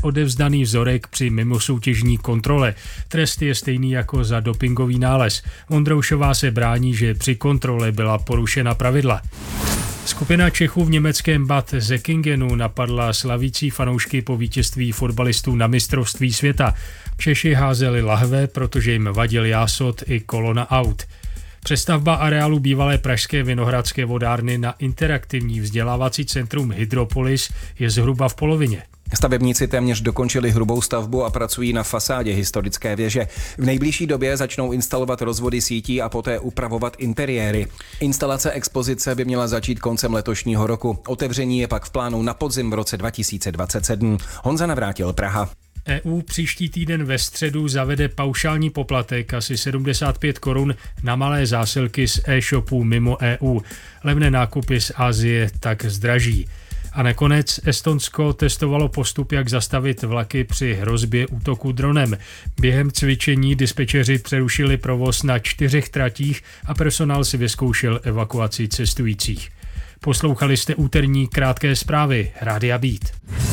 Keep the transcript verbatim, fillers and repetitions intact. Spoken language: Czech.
neodevzdaný vzorek při mimosoutěžní kontrole. Trest je stejný jako za dopingový nález. Vondroušová se brání, že při kontrole byla porušena pravidla. Skupina Čechů v německém Bad Säckingenu napadla slavící fanoušky po vítězství fotbalistů na mistrovství světa. Češi házeli lahve, protože jim vadil jásot i kolona aut. Přestavba areálu bývalé pražské Vinohradské vodárny na interaktivní vzdělávací centrum Hydropolis je zhruba v polovině. Stavebníci téměř dokončili hrubou stavbu a pracují na fasádě historické věže. V nejbližší době začnou instalovat rozvody sítí a poté upravovat interiéry. Instalace expozice by měla začít koncem letošního roku. Otevření je pak v plánu na podzim v roce dva tisíce dvacet sedm. Honza Navrátil, Praha. E U příští týden ve středu zavede paušální poplatek asi sedmdesát pět korun na malé zásilky z e-shopů mimo E U. Levné nákupy z Asie tak zdraží. A nakonec Estonsko testovalo postup, jak zastavit vlaky při hrozbě útoku dronem. Během cvičení dispečeři přerušili provoz na čtyřech tratích a personál si vyzkoušel evakuaci cestujících. Poslouchali jste úterní krátké zprávy Rádia Beat.